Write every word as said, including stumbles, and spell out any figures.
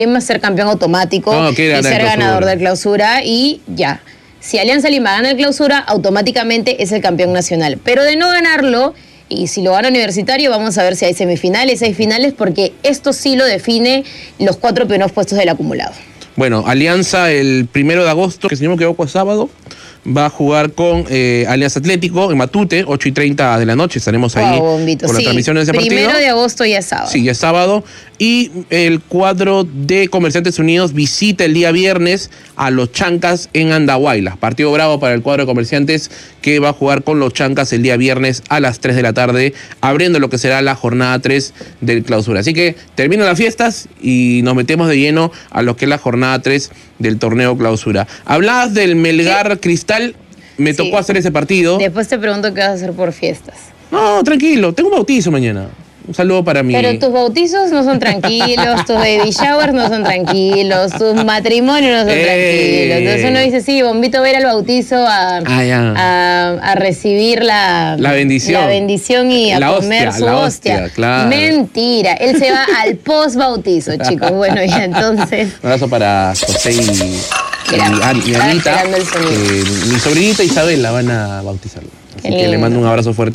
va a ser campeón automático no, y ser ganador del clausura y ya. Si Alianza Lima gana el clausura, automáticamente es el campeón nacional. Pero de no ganarlo, y si lo gana Universitario, vamos a ver si hay semifinales, hay finales, porque esto sí lo define los cuatro primeros puestos del acumulado. Bueno, Alianza el primero de agosto, que si no me equivoco es sábado, va a jugar con eh, Alianza Atlético en Matute, ocho y treinta de la noche. Estaremos ahí wow, bombito. con la sí, transmisión de ese partido. Primero de agosto ya es sábado. Sí, ya es sábado. Y el cuadro de Comerciantes Unidos visita el día viernes a los Chancas en Andahuayla. Partido bravo para el cuadro de Comerciantes que va a jugar con los Chancas el día viernes a las tres de la tarde, abriendo lo que será la jornada tres del clausura. Así que terminan las fiestas y nos metemos de lleno a lo que es la jornada tres del torneo clausura. Hablabas del Melgar Cristal, me tocó sí. hacer ese partido. Después te pregunto qué vas a hacer por fiestas. No, tranquilo, tengo un bautizo mañana. Un saludo para mí. Pero tus bautizos no son tranquilos, tus baby showers no son tranquilos, tus matrimonios no son ¡Ey! tranquilos. Entonces uno dice, sí, Bombito va a ir al bautizo a, ah, ya. a, a recibir la, la bendición. La bendición y a la comer hostia, su la hostia. hostia claro. Mentira, él se va al post bautizo, chicos. Bueno, ya entonces. Un abrazo para José y, y, y Anita, que mi sobrinita Isabel la van a bautizar. Así que le mando un abrazo fuerte.